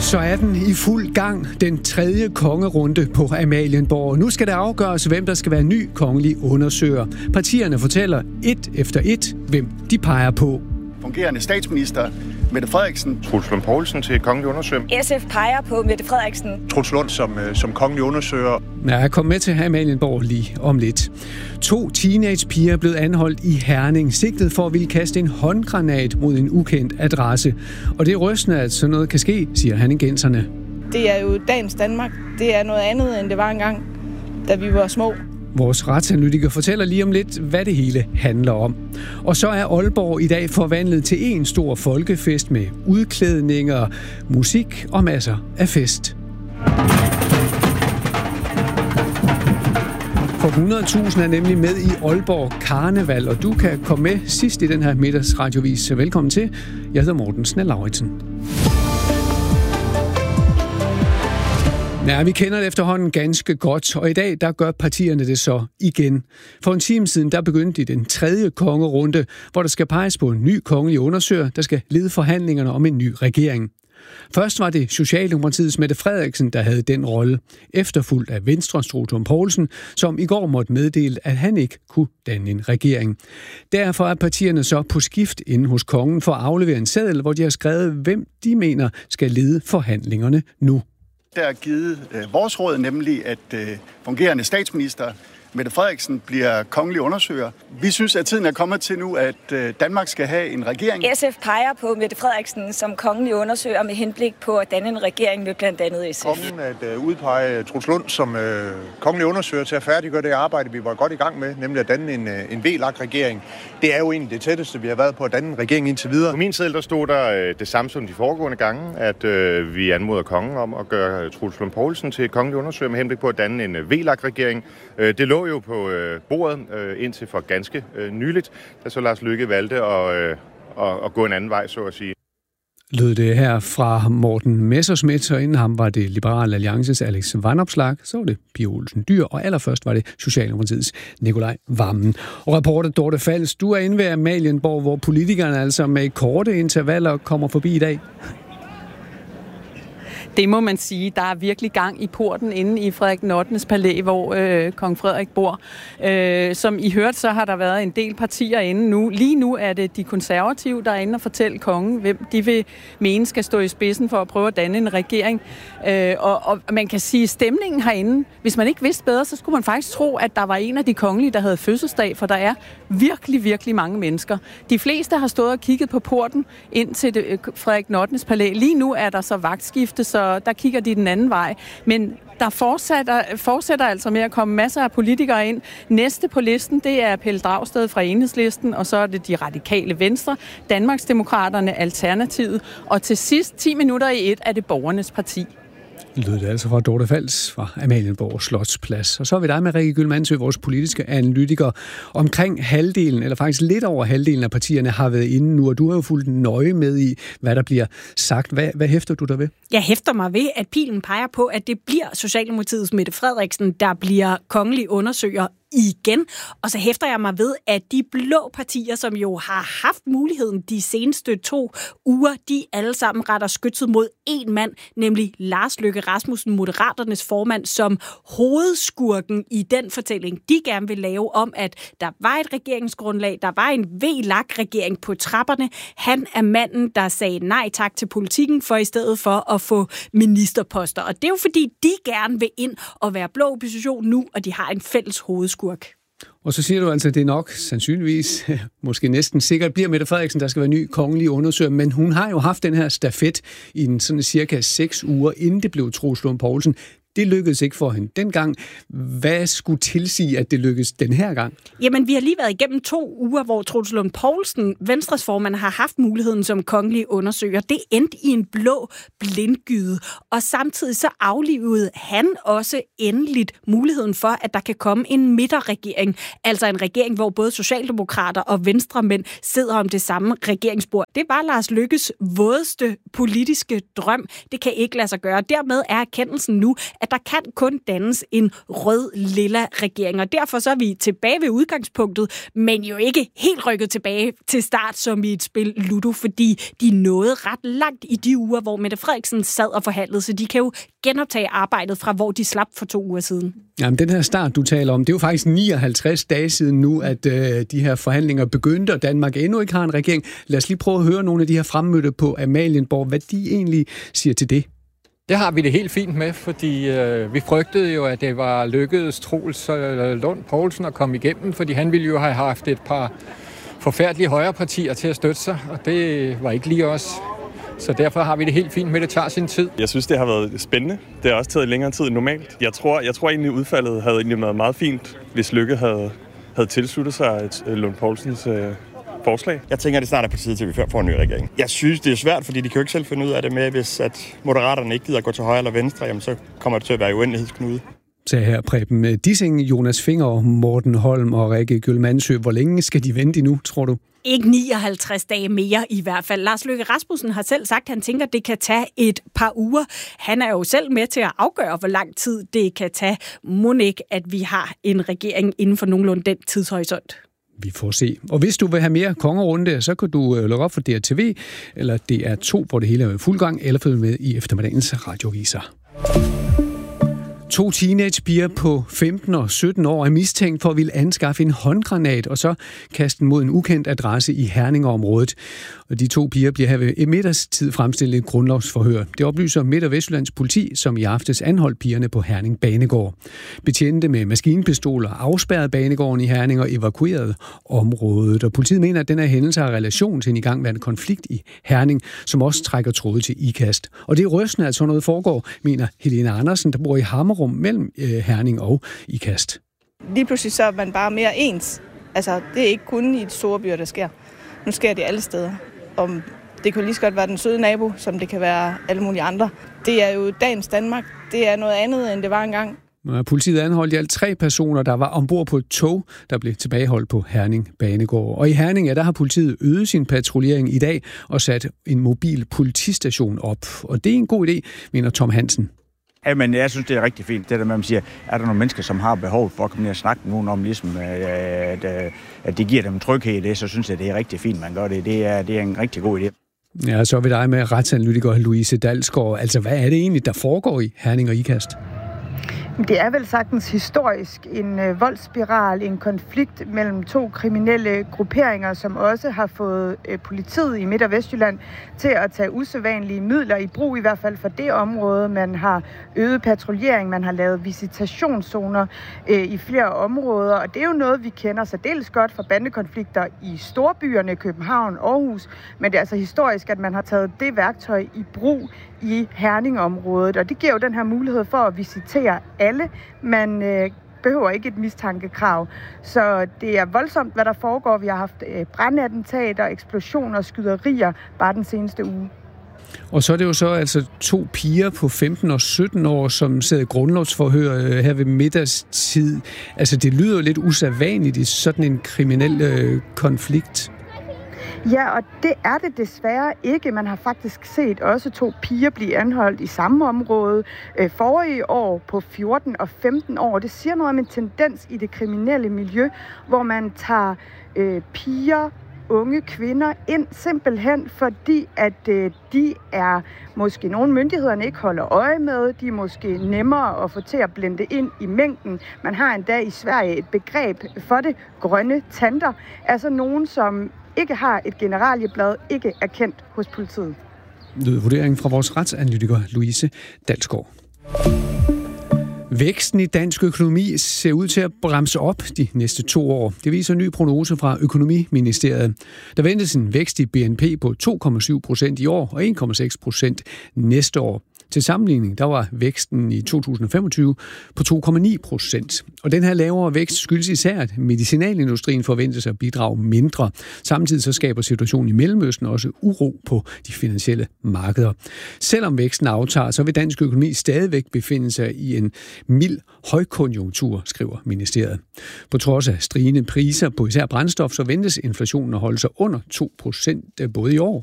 Så er den i fuld gang, den tredje kongerunde på Amalienborg. Nu skal det afgøres, hvem der skal være ny kongelig undersøger. Partierne fortæller et efter et, hvem de peger på. Fungerende statsminister Mette Frederiksen. Truls Lund Poulsen til kongelig undersøger. SF peger på Mette Frederiksen. Truls Lund som kongelig undersøger. Ja, kom med til Amalienborg lige om lidt. 2 teenagepiger er blevet anholdt i Herning, sigtet for at ville kaste en håndgranat mod en ukendt adresse. Og det er rystende, at sådan noget kan ske, siger herningenserne. Det er jo dagens Danmark. Det er noget andet, end det var engang, da vi var små. Vores retsanalytiker fortæller lige om lidt, hvad det hele handler om. Og så er Aalborg i dag forvandlet til en stor folkefest med udklædninger, musik og masser af fest. For 100.000 er nemlig med i Aalborg Karneval, og du kan komme med sidst i den her middagsradiovis. Så velkommen til. Jeg hedder Morten Snell-Lauritsen. Ja, vi kender det efterhånden ganske godt, og i dag der gør partierne det så igen. For en time siden der begyndte de den tredje kongerunde, hvor der skal peges på en ny kongelig undersøger, der skal lede forhandlingerne om en ny regering. Først var det Socialdemokratiets Mette Frederiksen, der havde den rolle, efterfulgt af Venstres Truls Lund Poulsen, som i går måtte meddele, at han ikke kunne danne en regering. Derfor er partierne så på skift inde hos kongen for at aflevere en seddel, hvor de har skrevet, hvem de mener skal lede forhandlingerne nu. Der er givet vores råd, nemlig at fungerende statsminister Mette Frederiksen bliver kongelig undersøger. Vi synes, at tiden er kommet til nu, at Danmark skal have en regering. SF peger på Mette Frederiksen som kongelig undersøger med henblik på at danne en regering med blandt andet SF. Kongen at udpege Truls Lund som kongelig undersøger til at færdiggøre det arbejde, vi var godt i gang med, nemlig at danne en VLAK-regering. Det er jo egentlig det tætteste, vi har været på at danne en regering indtil videre. På min side der stod der det samme som de foregående gange, at vi anmoder kongen om at gøre Truls Lund Poulsen til kongelig undersøger med henblik på at danne en VLAK-regering. Det lå jo på bordet indtil for ganske nyligt, da så Lars Løkke valgte at gå en anden vej, så at sige. Lød det her fra Morten Messerschmidt, og inden ham var det Liberal Alliances Alex Vanopslagh, så var det Pia Olsen Dyhr, og allerførst var det Socialdemokratiets Nikolaj Wammen. Og reporter Dorte Fals, du er inde ved Amalienborg, hvor politikerne altså med korte intervaller kommer forbi i dag. Det må man sige. Der er virkelig gang i porten inde i Frederik den 8. palæ, hvor kong Frederik bor. Som I hørte, så har der været en del partier inde nu. Lige nu er det de konservative, der er inde og fortælle kongen, hvem de vil mene skal stå i spidsen for at prøve at danne en regering. Og man kan sige, stemningen herinde, hvis man ikke vidste bedre, så skulle man faktisk tro, at der var en af de kongelige, der havde fødselsdag, for der er virkelig, virkelig mange mennesker. De fleste har stået og kigget på porten ind til Frederik den 8. palæ. Lige nu er der så vagtskifte, så der kigger de den anden vej. Men der fortsætter altså med at komme masser af politikere ind. Næste på listen, det er Pelle Dragsted fra Enhedslisten, og så er det de radikale Venstre, Danmarksdemokraterne, Alternativet, og til sidst 10 minutter i et er det Borgernes Parti. Lød det altså fra Dorte Fals fra Amalienborg Slotsplads. Og så er vi der med Rikke Gyldmannsø, vores politiske analytiker. Omkring halvdelen, eller faktisk lidt over halvdelen af partierne har været inde nu, og du har jo fulgt nøje med i, hvad der bliver sagt. Hvad hæfter du der ved? Jeg hæfter mig ved, at pilen peger på, at det bliver Socialdemokratiets Mette Frederiksen, der bliver kongelig undersøger igen. Og så hæfter jeg mig ved, at de blå partier, som jo har haft muligheden de seneste 2 uger, de alle sammen retter skytset mod én mand, nemlig Lars Løkke Rasmussen, Moderaternes formand, som hovedskurken i den fortælling, de gerne vil lave om, at der var et regeringsgrundlag, der var en VLAK-regering på trapperne. Han er manden, der sagde nej tak til politikken, for i stedet for at få ministerposter. Og det er jo fordi, de gerne vil ind og være blå opposition nu, og de har en fælles hovedskurk. Og så siger du altså, at det nok sandsynligvis, måske næsten sikkert, bliver Mette Frederiksen, der skal være ny kongelig undersøger, men hun har jo haft den her stafet i en sådan cirka 6 uger, inden det blev Truls Lund Poulsen. Det lykkedes ikke for hende dengang. Hvad skulle tilsige, at det lykkedes den her gang? Jamen, vi har lige været igennem 2 uger, hvor Truls Lund Poulsen, Venstres formand, har haft muligheden som kongelig undersøger. Det endte i en blå blindgyde. Og samtidig så aflivede han også endeligt muligheden for, at der kan komme en midterregering. Altså en regering, hvor både socialdemokrater og venstremænd sidder om det samme regeringsbord. Det var Lars Løkkes vådeste politiske drøm. Det kan ikke lade sig gøre. Dermed er erkendelsen nu, at at der kan kun dannes en rød-lilla regering. Og derfor så er vi tilbage ved udgangspunktet, men jo ikke helt rykket tilbage til start som i et spil Ludo, fordi de nåede ret langt i de uger, hvor Mette Frederiksen sad og forhandlede, så de kan jo genoptage arbejdet fra, hvor de slap for 2 uger siden. Jamen, den her start, du taler om, det er jo faktisk 59 dage siden nu, at de her forhandlinger begyndte, og Danmark endnu ikke har en regering. Lad os lige prøve at høre nogle af de her fremmødte på Amalienborg, hvad de egentlig siger til det. Det har vi det helt fint med, fordi vi frygtede jo, at det var lykkedes Troels Lund Poulsen at komme igennem, fordi han ville jo have haft et par forfærdelige højrepartier til at støtte sig, og det var ikke lige os. Så derfor har vi det helt fint med, det tager sin tid. Jeg synes, det har været spændende. Det har også taget længere tid end normalt. Jeg tror egentlig, udfaldet havde egentlig været meget fint, hvis Løkke havde tilsluttet sig Lund Poulsens forslag. Jeg tænker, det snart er på tide til, at vi får en ny regering. Jeg synes, det er svært, fordi de kan jo ikke selv finde ud af det med, hvis at Moderaterne ikke gider at gå til højre eller venstre, jamen, så kommer det til at være uendelighedsknude. Så her Preben Dissing, Jonas Finger, Morten Holm og Rikke Gyll-Mandsø. Hvor længe skal de vente nu, tror du? Ikke 59 dage mere i hvert fald. Lars Løkke Rasmussen har selv sagt, at han tænker, at det kan tage et par uger. Han er jo selv med til at afgøre, hvor lang tid det kan tage. Mon ikke, at vi har en regering inden for nogenlunde den tidshorisont. Vi får se. Og hvis du vil have mere kongerunde, så kan du lukke op for DRTV, eller DR2, hvor det hele er i fuld gang, eller følge med i eftermiddagens radioviser. 2 teenagepiger på 15 og 17 år er mistænkt for at ville anskaffe en håndgranat og så kaste den mod en ukendt adresse i Herning-området. Og de 2 piger bliver her ved middagstid fremstillet et grundlovsforhør. Det oplyser Midt- og Vestjyllands politi, som i aftes anholdt pigerne på Herning Banegård. Betjente med maskinpistoler afspærrede banegården i Herning og evakuerede området. Og politiet mener, at den her hændelse har relation til en igangværende konflikt i Herning, som også trækker tråde til IKAST. Og det er rystende, at sådan noget foregår, mener Helene Andersen, der bor i Hammerum mellem Herning og IKAST. Lige pludselig så er man bare mere ens. Altså, det er ikke kun i de store byer, der sker. Nu sker det alle steder. Og det kan lige så godt være den søde nabo, som det kan være alle mulige andre. Det er jo dagens Danmark. Det er noget andet, end det var engang. Politiet anholdt i alt 3 personer, der var ombord på et tog, der blev tilbageholdt på Herning Banegård. Og i Herning, der har politiet øget sin patruljering i dag og sat en mobil politistation op. Og det er en god idé, mener Tom Hansen. Jamen, jeg synes, det er rigtig fint. Det der med, at man siger, er der nogle mennesker, som har behov for at komme ned og snakke med nogen om, ligesom, at det giver dem tryghed i det, så synes jeg, det er rigtig fint, man gør det. Det er en rigtig god idé. Ja, så er vi dig med retsanalytiker Louise Dalsgaard. Altså, hvad er det egentlig, der foregår i Herning og IKAST? Det er vel sagtens historisk en voldsspiral, en konflikt mellem 2 kriminelle grupperinger, som også har fået politiet i Midt- og Vestjylland til at tage usædvanlige midler i brug, i hvert fald for det område. Man har øget patruljering, man har lavet visitationszoner i flere områder, og det er jo noget, vi kender særdeles godt fra bandekonflikter i storbyerne, København, Aarhus, men det er altså historisk, at man har taget det værktøj i brug i Herning-området, og det giver jo den her mulighed for at visitere alle. Man behøver ikke et mistankekrav. Så det er voldsomt, hvad der foregår. Vi har haft brandattentater, eksplosioner og skyderier bare den seneste uge. Og så er det jo så altså 2 piger på 15 og 17 år, som sidder i grundlovsforhør her ved middagstid. Altså det lyder jo lidt usædvanligt i sådan en kriminel konflikt. Ja, og det er det desværre ikke. Man har faktisk set også 2 piger blive anholdt i samme område forrige år på 14 og 15 år. Det siger noget om en tendens i det kriminelle miljø, hvor man tager piger, unge kvinder ind simpelthen, fordi at de er måske nogle myndighederne ikke holder øje med. De er måske nemmere at få til at blende ind i mængden. Man har endda i Sverige et begreb for det, grønne tanter. Altså nogen, som ikke har et generalieblad, ikke er kendt hos politiet. Lød vurderingen fra vores retsanalytiker Louise Dalsgaard. Væksten i dansk økonomi ser ud til at bremse op de næste 2 år. Det viser en ny prognose fra Økonomiministeriet. Der ventes en vækst i BNP på 2,7% i år og 1,6% næste år. Til sammenligning, der var væksten i 2025 på 2,9%. Og den her lavere vækst skyldes især, at medicinalindustrien forventes at bidrage mindre. Samtidig så skaber situationen i Mellemøsten også uro på de finansielle markeder. Selvom væksten aftager, så vil dansk økonomi stadigvæk befinde sig i en mild højkonjunktur, skriver ministeriet. På trods af stigende priser på især brændstof, så ventes inflationen at holde sig under 2% både i år